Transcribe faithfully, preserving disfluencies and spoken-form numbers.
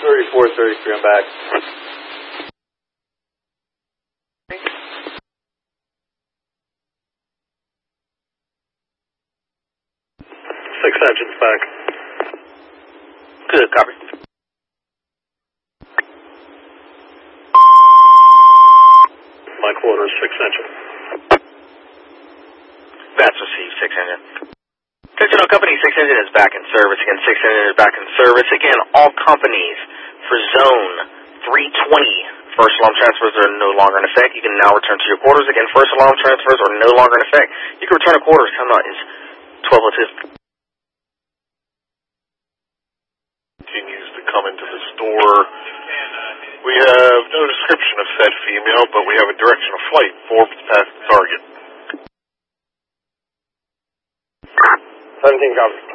thirty-four thirty-three, I'm back. Six engines back. Good, copy. My quarters, six engine. That's received, six engine. Sentinel Company, six engine is back in service. Again, six engine is back in service. Again, all companies for zone three twenty. First alarm transfers are no longer in effect. You can now return to your quarters. Again, first alarm transfers are no longer in effect. You can return to quarters. Time out is twelve oh two. Continues to come into the store. We have no description of said female, but we have a direction of flight. Forbes past the target. seventeen, copy.